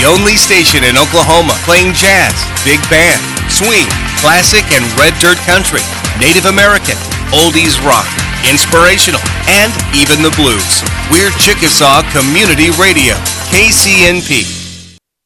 only station in Oklahoma playing jazz, big band, swing, classic and red dirt country, Native American, oldies rock, inspirational, and even the blues. We're Chickasaw Community Radio, KCNP.